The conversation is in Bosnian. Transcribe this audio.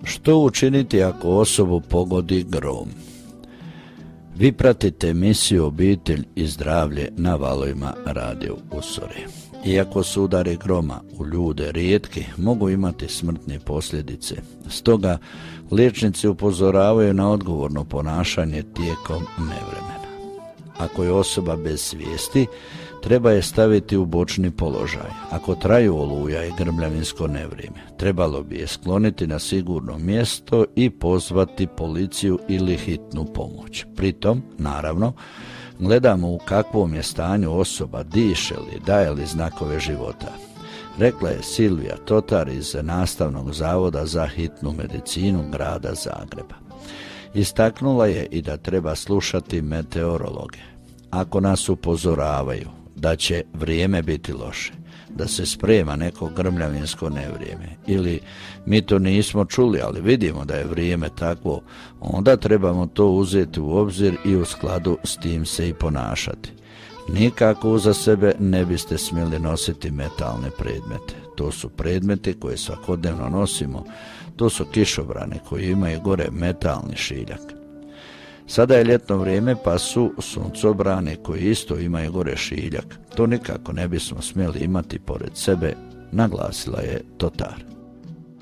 Što učiniti ako osobu pogodi grom? Vi pratite emisiju Obitelj i zdravlje na valovima Radio Usore. Iako su udari groma u ljude rijetki, mogu imati smrtne posljedice. Stoga liječnici upozoravaju na odgovorno ponašanje tijekom nevremena. Ako je osoba bez svijesti, treba je staviti u bočni položaj. Ako traju oluja i grmljavinsko nevrijeme, trebalo bi je skloniti na sigurno mjesto i pozvati policiju ili hitnu pomoć. Pritom, naravno, gledamo u kakvom je stanju osoba, diše li, daje li znakove života. Rekla je Silvija Totar iz Nastavnog zavoda za hitnu medicinu grada Zagreba. Istaknula je i da treba slušati meteorologe. Ako nas upozoravaju da će vrijeme biti loše, da se sprema neko grmljavinsko nevrijeme ili mi to nismo čuli, ali vidimo da je vrijeme takvo, onda trebamo to uzeti u obzir i u skladu s tim se i ponašati. Nikako uza sebe ne biste smjeli nositi metalne predmete. To su predmeti koje svakodnevno nosimo, to su kišobrani koji imaju gore metalni šiljak. Sada je ljetno vrijeme pa su suncobrani koji isto imaju gore šiljak. To nikako ne bismo smjeli imati pored sebe, naglasila je Totar.